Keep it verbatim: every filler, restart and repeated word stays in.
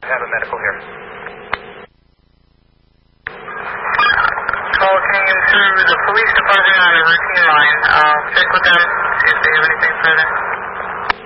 I have a medical here. Talking to the police department on a routine line. I'll check with them, see if they have anything further.